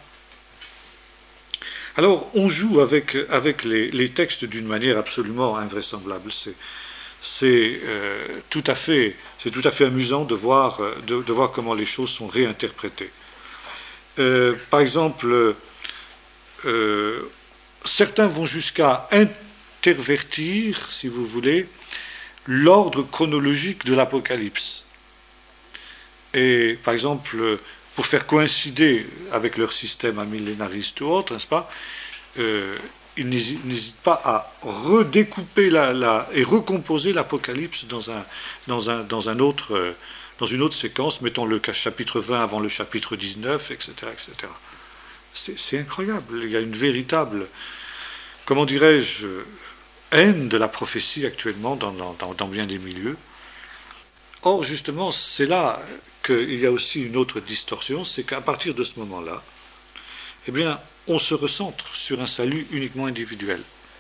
Alors, on joue avec, avec les, les textes d'une manière absolument invraisemblable. C'est, c'est, euh, tout à fait, c'est tout à fait amusant de voir, de, de voir comment les choses sont réinterprétées. Euh, par exemple, euh, certains vont jusqu'à intervertir, si vous voulez, l'ordre chronologique de l'Apocalypse. Et, par exemple, pour faire coïncider avec leur système amillénariste ou autre, n'est-ce pas, euh, ils n'hésitent pas à redécouper la, la, et recomposer l'Apocalypse dans, un, dans, un, dans, un autre, euh, dans une autre séquence, mettons le chapitre vingt avant le chapitre dix-neuf, et cetera et cetera. C'est, c'est incroyable, il y a une véritable, comment dirais-je, haine de la prophétie actuellement dans, dans, dans bien des milieux. Or, justement, c'est là qu'il y a aussi une autre distorsion, c'est qu'à partir de ce moment-là, eh bien, on se recentre sur un salut uniquement individuel.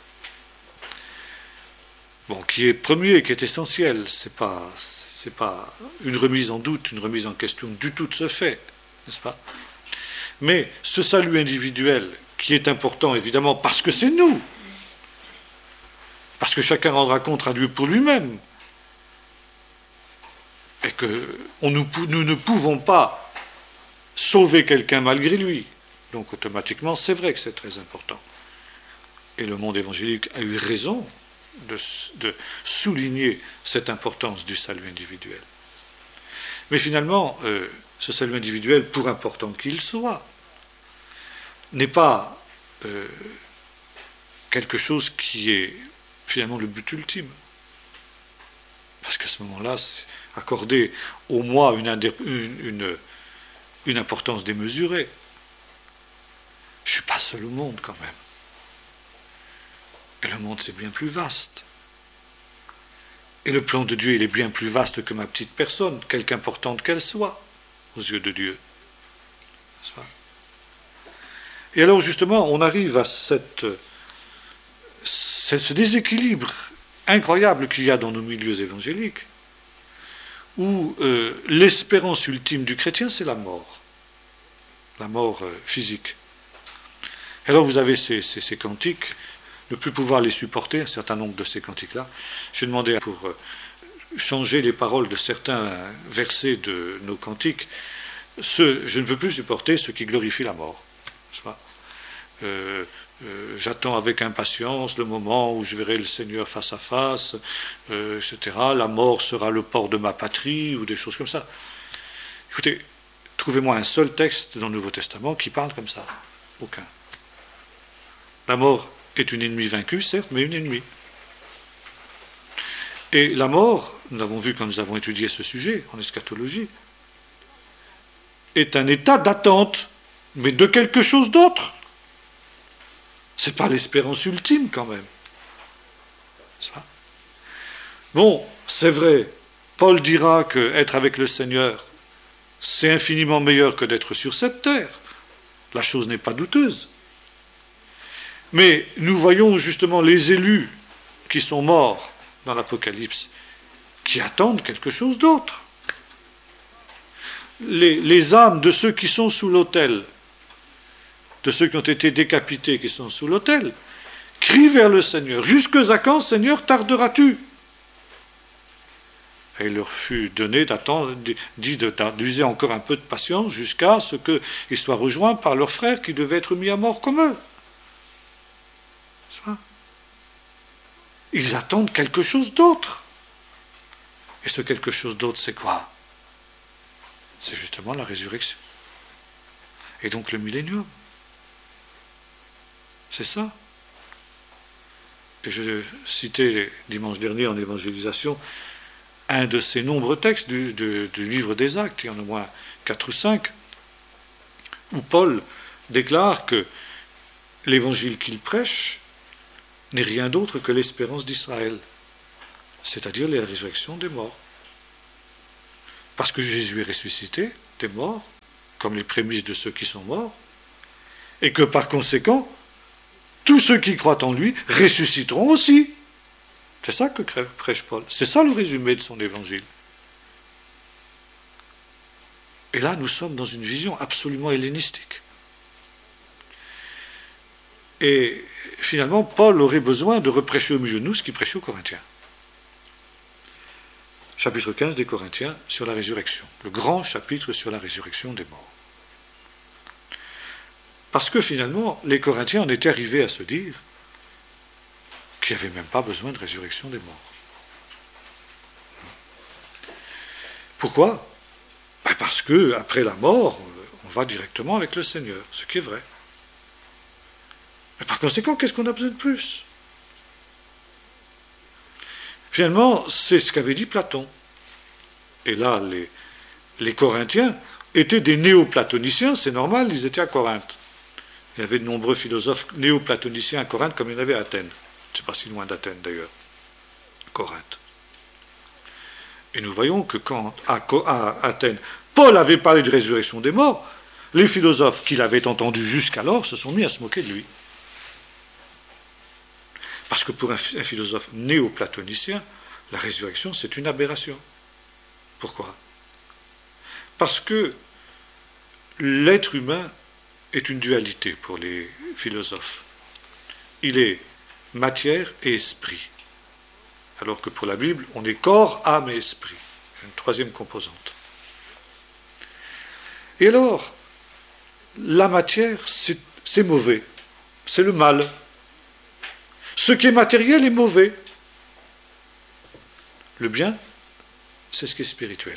Bon, qui est premier et qui est essentiel, c'est pas, c'est pas une remise en doute, une remise en question du tout de ce fait, n'est-ce pas? Mais ce salut individuel, qui est important évidemment parce que c'est nous, parce que chacun rendra compte à Dieu pour lui-même, et que on nous, nous ne pouvons pas sauver quelqu'un malgré lui. Donc automatiquement, c'est vrai que c'est très important. Et le monde évangélique a eu raison de, de souligner cette importance du salut individuel. Mais finalement, euh, ce salut individuel, pour important qu'il soit, n'est pas euh, quelque chose qui est finalement le but ultime. Parce qu'à ce moment-là, c'est accorder au moi une, une, une, une importance démesurée. Je ne suis pas seul au monde quand même. Et le monde, c'est bien plus vaste. Et le plan de Dieu, il est bien plus vaste que ma petite personne, quelque importante qu'elle soit, aux yeux de Dieu. N'est-ce pas? Et alors, justement, on arrive à cette, ce déséquilibre incroyable qu'il y a dans nos milieux évangéliques, où euh, l'espérance ultime du chrétien, c'est la mort. La mort euh, physique. Et alors vous avez ces, ces, ces cantiques, ne plus pouvoir les supporter, un certain nombre de ces cantiques-là. J'ai demandé pour euh, changer les paroles de certains versets de nos cantiques, ce, je ne peux plus supporter ce qui glorifie la mort. N'est-ce pas? Euh, Euh, j'attends avec impatience le moment où je verrai le Seigneur face à face, euh, et cetera. La mort sera le port de ma patrie, ou des choses comme ça. Écoutez, trouvez-moi un seul texte dans le Nouveau Testament qui parle comme ça. Aucun. La mort est une ennemie vaincue, certes, mais une ennemie. Et la mort, nous l'avons vu quand nous avons étudié ce sujet en eschatologie, est un état d'attente, mais de quelque chose d'autre. C'est pas l'espérance ultime quand même. Ça. Bon, c'est vrai, Paul dira que être avec le Seigneur, c'est infiniment meilleur que d'être sur cette terre. La chose n'est pas douteuse. Mais nous voyons justement les élus qui sont morts dans l'Apocalypse, qui attendent quelque chose d'autre. Les, les âmes de ceux qui sont sous l'autel, de ceux qui ont été décapités, qui sont sous l'autel, crient vers le Seigneur. Jusque à quand, Seigneur, tarderas-tu? Et il leur fut donné d'attendre, dit d'user encore un peu de patience jusqu'à ce qu'ils soient rejoints par leurs frères qui devaient être mis à mort comme eux. Ça. Ils attendent quelque chose d'autre. Et ce quelque chose d'autre, c'est quoi? C'est justement la résurrection. Et donc le millénium. C'est ça. Et je citais dimanche dernier en évangélisation un de ces nombreux textes du, du, du livre des Actes, il y en a au moins quatre ou cinq, où Paul déclare que l'évangile qu'il prêche n'est rien d'autre que l'espérance d'Israël, c'est-à-dire la résurrection des morts. Parce que Jésus est ressuscité des morts, comme les prémices de ceux qui sont morts, et que par conséquent, tous ceux qui croient en lui ressusciteront aussi. C'est ça que prêche Paul. C'est ça le résumé de son évangile. Et là, nous sommes dans une vision absolument hellénistique. Et finalement, Paul aurait besoin de reprêcher au milieu de nous ce qu'il prêchait aux Corinthiens. Chapitre quinze des Corinthiens sur la résurrection. Le grand chapitre sur la résurrection des morts. Parce que finalement, les Corinthiens en étaient arrivés à se dire qu'il n'y avait même pas besoin de résurrection des morts. Pourquoi ? Ben parce que après la mort, on va directement avec le Seigneur, ce qui est vrai. Mais par conséquent, qu'est-ce qu'on a besoin de plus ? Finalement, c'est ce qu'avait dit Platon. Et là, les, les Corinthiens étaient des néoplatoniciens, c'est normal, ils étaient à Corinthe. Il y avait de nombreux philosophes néoplatoniciens à Corinthe, comme il y en avait à Athènes. C'est pas si loin d'Athènes d'ailleurs, Corinthe. Et nous voyons que quand, à, à Athènes, Paul avait parlé de résurrection des morts, les philosophes qui l'avaient entendu jusqu'alors se sont mis à se moquer de lui. Parce que pour un, un philosophe néoplatonicien, la résurrection, c'est une aberration. Pourquoi ? Parce que l'être humain est une dualité pour les philosophes. Il est matière et esprit. Alors que pour la Bible, on est corps, âme et esprit. Une troisième composante. Et alors, la matière, c'est, c'est mauvais. C'est le mal. Ce qui est matériel est mauvais. Le bien, c'est ce qui est spirituel.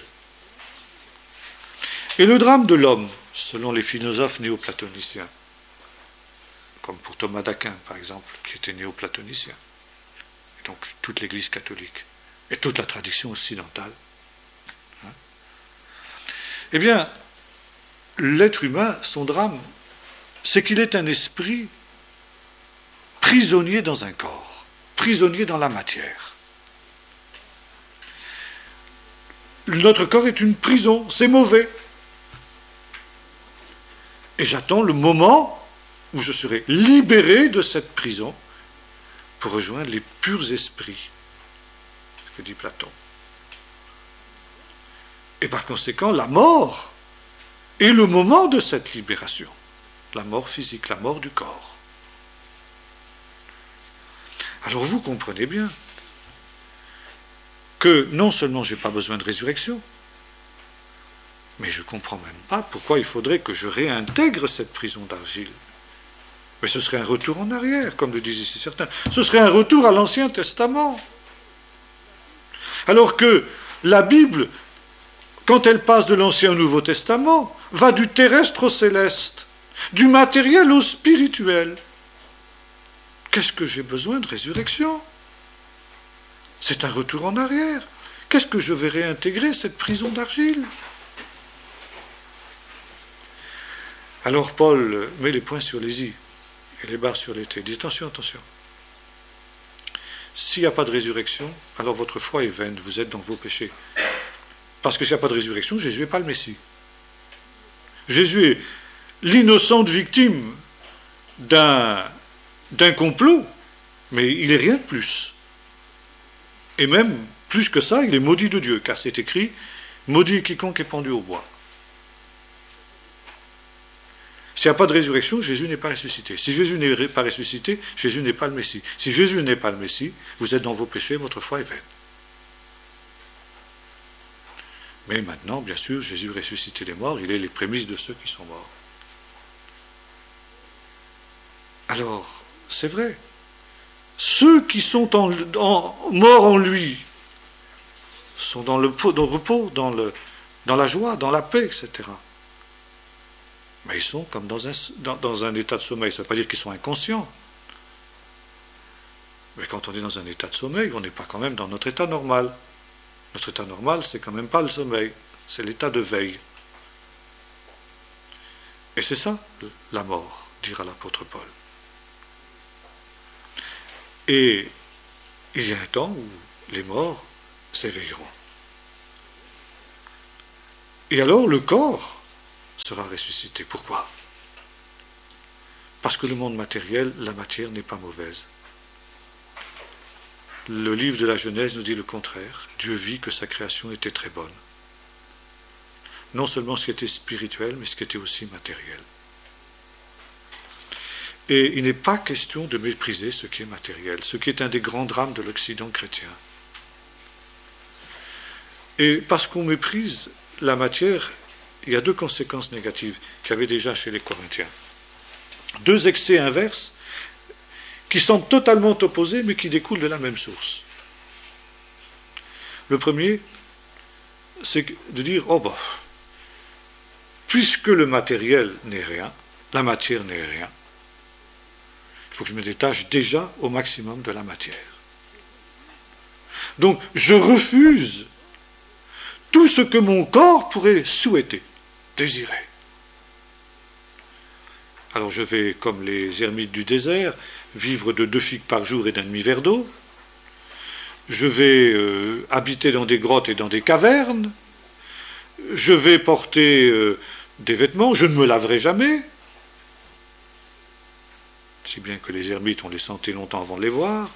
Et le drame de l'homme, selon les philosophes néoplatoniciens, comme pour Thomas d'Aquin, par exemple, qui était néoplatonicien, et donc toute l'Église catholique, et toute la tradition occidentale, hein, eh bien, l'être humain, son drame, c'est qu'il est un esprit prisonnier dans un corps, prisonnier dans la matière. Notre corps est une prison, c'est mauvais. Et j'attends le moment où je serai libéré de cette prison pour rejoindre les purs esprits, ce que dit Platon. Et par conséquent, la mort est le moment de cette libération. La mort physique, la mort du corps. Alors vous comprenez bien que non seulement je n'ai pas besoin de résurrection, mais je ne comprends même pas pourquoi il faudrait que je réintègre cette prison d'argile. Mais ce serait un retour en arrière, comme le disent ici certains. Ce serait un retour à l'Ancien Testament. Alors que la Bible, quand elle passe de l'Ancien au Nouveau Testament, va du terrestre au céleste, du matériel au spirituel. Qu'est-ce que j'ai besoin de résurrection ? C'est un retour en arrière. Qu'est-ce que je vais réintégrer, cette prison d'argile ? Alors Paul met les points sur les i et les barres sur les t. Il dit attention, attention. S'il n'y a pas de résurrection, alors votre foi est vaine, vous êtes dans vos péchés. Parce que s'il n'y a pas de résurrection, Jésus n'est pas le Messie. Jésus est l'innocente victime d'un, d'un complot, mais il n'est rien de plus. Et même, plus que ça, il est maudit de Dieu, car c'est écrit « Maudit quiconque est pendu au bois ». S'il n'y a pas de résurrection, Jésus n'est pas ressuscité. Si Jésus n'est pas ressuscité, Jésus n'est pas le Messie. Si Jésus n'est pas le Messie, vous êtes dans vos péchés, votre foi est vaine. Mais maintenant, bien sûr, Jésus ressuscité les morts, il est les prémices de ceux qui sont morts. Alors, c'est vrai, ceux qui sont en, en, morts en lui sont dans le, dans le repos, dans, le, dans la joie, dans la paix, et cetera. Mais ils sont comme dans un, dans, dans un état de sommeil. Ça ne veut pas dire qu'ils sont inconscients. Mais quand on est dans un état de sommeil, on n'est pas quand même dans notre état normal. Notre état normal, c'est quand même pas le sommeil, c'est l'état de veille. Et c'est ça, la mort, dira l'apôtre Paul. Et il y a un temps où les morts s'éveilleront. Et alors le corps sera ressuscité. Pourquoi? Parce que le monde matériel, la matière n'est pas mauvaise. Le livre de la Genèse nous dit le contraire. Dieu vit que sa création était très bonne. Non seulement ce qui était spirituel, mais ce qui était aussi matériel. Et il n'est pas question de mépriser ce qui est matériel, ce qui est un des grands drames de l'Occident chrétien. Et parce qu'on méprise la matière, il y a deux conséquences négatives qu'il y avait déjà chez les Corinthiens. Deux excès inverses qui sont totalement opposés mais qui découlent de la même source. Le premier, c'est de dire, oh bah, puisque le matériel n'est rien, la matière n'est rien, il faut que je me détache déjà au maximum de la matière. Donc, je refuse tout ce que mon corps pourrait souhaiter, désirer. Alors je vais, comme les ermites du désert, vivre de deux figues par jour et d'un demi-verre d'eau. Je vais euh, habiter dans des grottes et dans des cavernes. Je vais porter euh, des vêtements. Je ne me laverai jamais. Si bien que les ermites, on les sentait longtemps avant de les voir.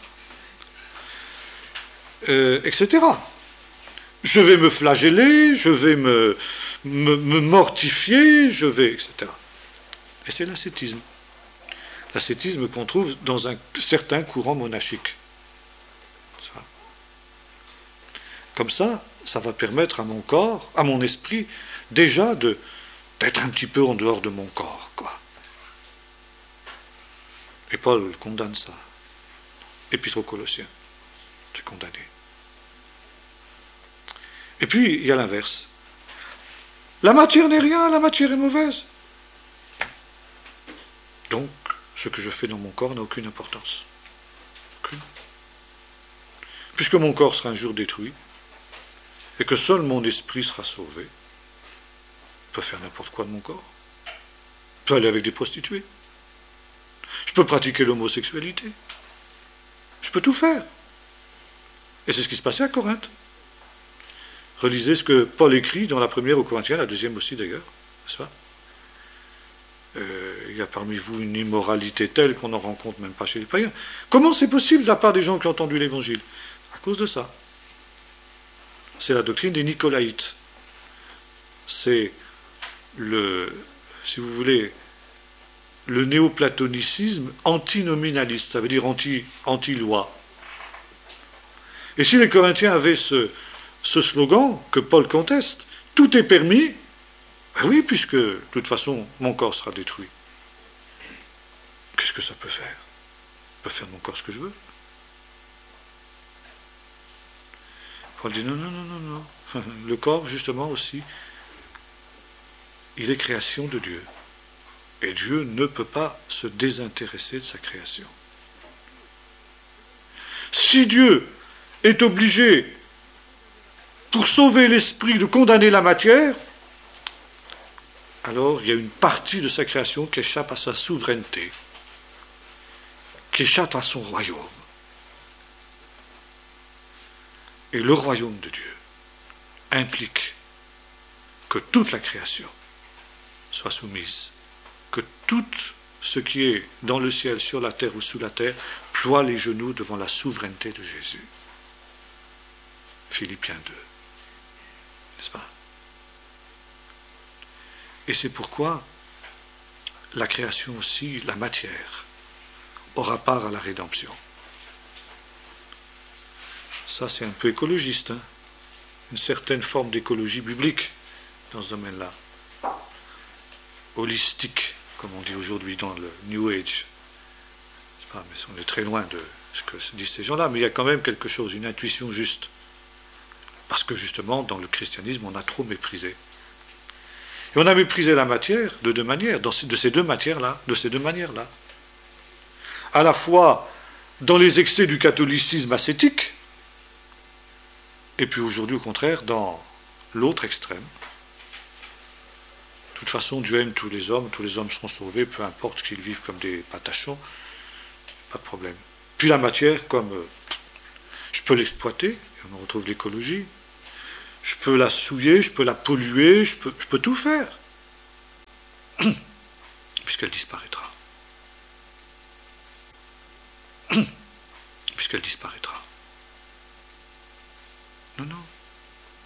Euh, et cetera. Je vais me flageller, je vais me, me, me mortifier, je vais, et cetera. Et c'est l'ascétisme. L'ascétisme qu'on trouve dans un certain courant monastique. Ça. Comme ça, ça va permettre à mon corps, à mon esprit, déjà de, d'être un petit peu en dehors de mon corps, quoi. Et Paul condamne ça. Épître aux Colossiens, c'est condamné. Et puis, il y a l'inverse. La matière n'est rien, la matière est mauvaise. Donc, ce que je fais dans mon corps n'a aucune importance. Aucune. Puisque mon corps sera un jour détruit, et que seul mon esprit sera sauvé, je peux faire n'importe quoi de mon corps. Je peux aller avec des prostituées. Je peux pratiquer l'homosexualité. Je peux tout faire. Et c'est ce qui se passait à Corinthe. Relisez ce que Paul écrit dans la première aux Corinthiens, la deuxième aussi d'ailleurs, n'est-ce pas? Euh, il y a parmi vous une immoralité telle qu'on n'en rencontre même pas chez les païens. Comment c'est possible de la part des gens qui ont entendu l'Évangile? À cause de ça. C'est la doctrine des Nicolaïtes. C'est le, si vous voulez, le néoplatonicisme antinominaliste, ça veut dire anti, anti-loi. Et si les Corinthiens avaient ce, ce slogan que Paul conteste, tout est permis, ben oui, puisque de toute façon mon corps sera détruit. Qu'est-ce que ça peut faire? Je peux faire de mon corps ce que je veux. Paul dit non, non, non, non, non. Le corps, justement aussi, il est création de Dieu. Et Dieu ne peut pas se désintéresser de sa création. Si Dieu est obligé, pour sauver l'esprit, de condamner la matière, alors il y a une partie de sa création qui échappe à sa souveraineté, qui échappe à son royaume. Et le royaume de Dieu implique que toute la création soit soumise, que tout ce qui est dans le ciel, sur la terre ou sous la terre, ploie les genoux devant la souveraineté de Jésus. Philippiens deux. N'est-ce pas? Et c'est pourquoi la création aussi, la matière, aura part à la rédemption. Ça, c'est un peu écologiste, hein? Une certaine forme d'écologie biblique dans ce domaine-là. Holistique, comme on dit aujourd'hui dans le New Age. Pas, mais on est très loin de ce que disent ces gens-là, mais il y a quand même quelque chose, une intuition juste. Parce que justement, dans le christianisme, on a trop méprisé. Et on a méprisé la matière de deux manières, dans ces, de ces deux matières-là, de ces deux manières-là. À la fois dans les excès du catholicisme ascétique, et puis aujourd'hui, au contraire, dans l'autre extrême. De toute façon, Dieu aime tous les hommes, tous les hommes seront sauvés, peu importe qu'ils vivent comme des patachons, pas de problème. Puis la matière, comme euh, je peux l'exploiter, on retrouve l'écologie, je peux la souiller, je peux la polluer, je peux, je peux tout faire, puisqu'elle disparaîtra. Puisqu'elle disparaîtra. Non, non.